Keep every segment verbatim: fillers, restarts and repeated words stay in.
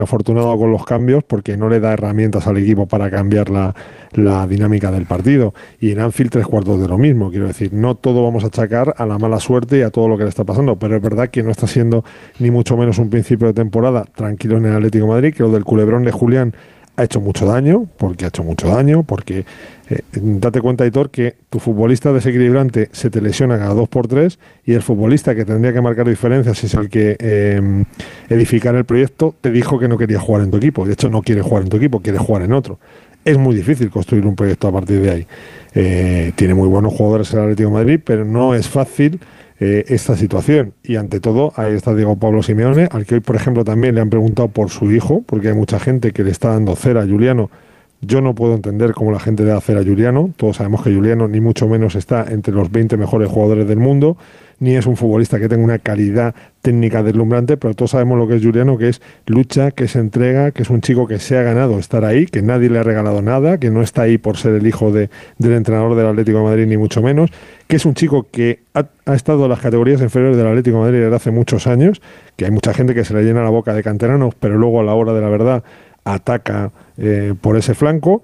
afortunado con los cambios porque no le da herramientas al equipo para cambiar la, la dinámica del partido. Y en Anfield tres cuartos de lo mismo. Quiero decir, no todo vamos a achacar a la mala suerte y a todo lo que le está pasando, pero es verdad que no está siendo ni mucho menos un principio de temporada tranquilo en el Atlético de Madrid, que lo del culebrón de Julián ha hecho mucho daño, porque ha hecho mucho daño, porque eh, date cuenta, Aitor, que tu futbolista desequilibrante se te lesiona cada dos por tres y el futbolista que tendría que marcar diferencias, es el que eh, edificar el proyecto, te dijo que no quería jugar en tu equipo. De hecho, no quiere jugar en tu equipo, quiere jugar en otro. Es muy difícil construir un proyecto a partir de ahí. Eh, tiene muy buenos jugadores el Atlético de Madrid, pero no es fácil eh, esta situación. Y ante todo, ahí está Diego Pablo Simeone, al que hoy, por ejemplo, también le han preguntado por su hijo, porque hay mucha gente que le está dando cera a Juliano. Yo no puedo entender cómo la gente le da cera a Juliano. Todos sabemos que Juliano ni mucho menos está entre los veinte mejores jugadores del mundo, ni es un futbolista que tenga una calidad técnica deslumbrante, pero todos sabemos lo que es Juliano, que es lucha, que es entrega, que es un chico que se ha ganado estar ahí, que nadie le ha regalado nada, que no está ahí por ser el hijo de, del entrenador del Atlético de Madrid, ni mucho menos, que es un chico que ha, ha estado en las categorías inferiores del Atlético de Madrid desde hace muchos años, que hay mucha gente que se le llena la boca de canteranos, pero luego a la hora de la verdad ataca eh, por ese flanco.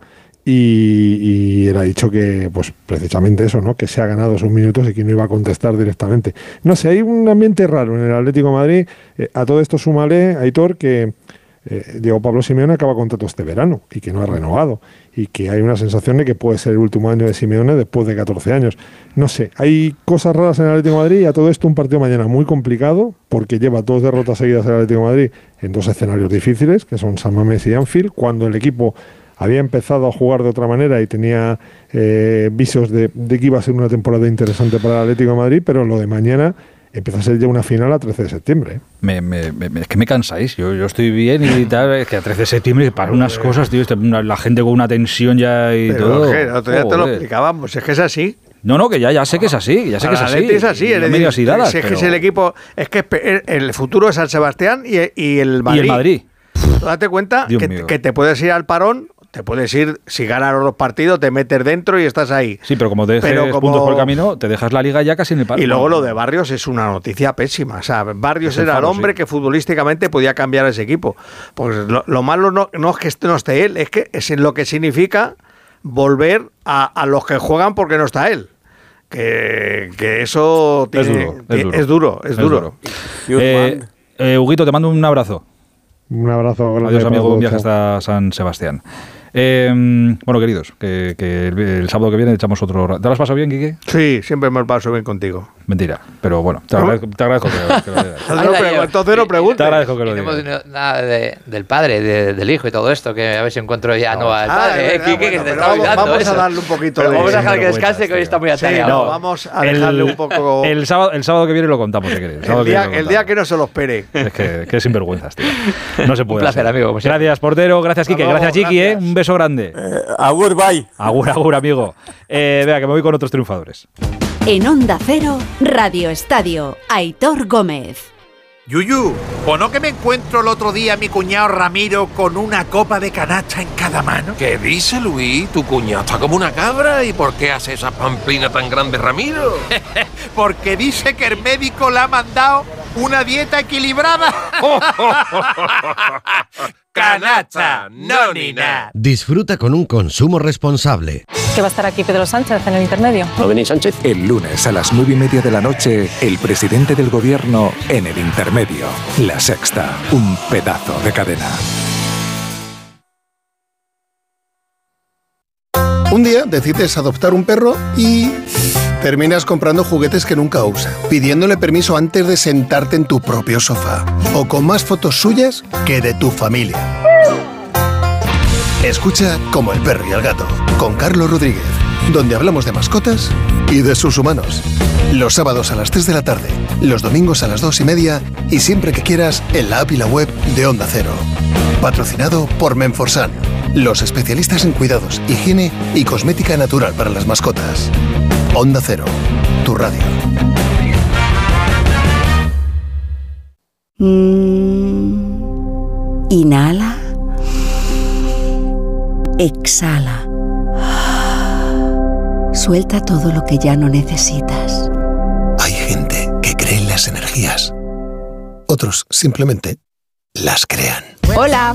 Y, y él ha dicho que, pues precisamente eso, ¿no? Que se ha ganado sus minutos y que no iba a contestar directamente. No sé, hay un ambiente raro en el Atlético de Madrid. Eh, a todo esto súmale, Aitor, que eh, Diego Pablo Simeone acaba contrato este verano y que no ha renovado. Y que hay una sensación de que puede ser el último año de Simeone después de catorce años. No sé, hay cosas raras en el Atlético de Madrid y a todo esto un partido mañana muy complicado porque lleva dos derrotas seguidas el Atlético de Madrid en dos escenarios difíciles, que son San Mamés y Anfield, cuando el equipo había empezado a jugar de otra manera y tenía eh, visos de, de que iba a ser una temporada interesante para el Atlético de Madrid, pero lo de mañana empieza a ser ya una final a trece de septiembre. ¿eh? Me, me, me, es que me cansáis, yo, yo estoy bien y tal, es que a trece de septiembre para unas cosas, tío, la gente con una tensión ya y pero todo. Que otro día te lo explicábamos, es que es así. No, no, que ya, ya sé que es así, ya sé que es así. Es así, no me digas iradas, si es pero... que es el equipo, es que el futuro es San Sebastián y, y el Madrid. Y el Madrid. Date cuenta que, que te puedes ir al parón. Te puedes ir, si ganas los dos partidos, te metes dentro y estás ahí. Sí, pero como te dejes como... puntos por el camino, te dejas la liga ya casi en el paro. Y luego lo de Barrios es una noticia pésima. O sea, Barrios es era el, faro, el hombre sí. que futbolísticamente podía cambiar ese equipo. Pues lo, lo malo no, no es que no esté él, es que es lo que significa volver a, a los que juegan porque no está él. Que, que eso tiene, es, duro, es, duro. es duro, es, es duro. duro. Eh, eh, Huguito, te mando un abrazo. Un abrazo grande. Adiós, amigo, un viaje hasta San Sebastián. Eh, bueno, queridos, que, que el, el sábado que viene echamos otro... ¿Te lo has pasado bien, Quique? Sí, siempre me lo paso bien contigo. Mentira, pero bueno, te agradezco, te agradezco que, que lo digas. Entonces no preguntes. Te agradezco que lo digas. No digas. hemos nada de, del padre, de, del hijo y todo esto, que a ver si encuentro ya no, no al padre. Ah, eh, Quique, bueno, que te pero está vamos, vamos eso. a darle un poquito pero de... Vamos a dejar que descanse, que hoy está muy atareado. Sí, no, vamos a dejarle el, un poco... El sábado, el sábado que viene lo contamos, si queréis. El, el, día, el día que no se lo espere. Es que, que sinvergüenzas, tío. No se puede Un placer, hacer. amigo. Gracias, portero. Gracias, Quique. Gracias, Chiqui. Eh. Un beso grande. Eh, agur, bye. Agur, agur, amigo. Eh, vea, que me voy con otros triunfadores. En Onda Cero, Radio Estadio, Aitor Gómez. Yuyu, ¿o no que me encuentro el otro día a mi cuñado Ramiro con una copa de canacha en cada mano? ¿Qué dice, Luis? Tu cuñado está como una cabra. ¿Y por qué hace esa pamplina tan grande, Ramiro? Porque dice que el médico le ha mandado una dieta equilibrada. Canacha, no ni nada. Disfruta con un consumo responsable. ¿Que va a estar aquí Pedro Sánchez en el intermedio? ¿No venís, Sánchez? El lunes a las nueve y media de la noche, el presidente del gobierno en el intermedio. La Sexta, un pedazo de cadena. Un día decides adoptar un perro y terminas comprando juguetes que nunca usa, pidiéndole permiso antes de sentarte en tu propio sofá, o con más fotos suyas que de tu familia. Escucha Como el perro y el gato, con Carlos Rodríguez, donde hablamos de mascotas y de sus humanos. Los sábados a las tres de la tarde, los domingos a las dos y media y siempre que quieras en la app y la web de Onda Cero. Patrocinado por Menforsan, los especialistas en cuidados, higiene y cosmética natural para las mascotas. Onda Cero, tu radio. Mm, inhala. Exhala. Suelta todo lo que ya no necesitas. Hay gente que cree en las energías. Otros simplemente las crean. Hola,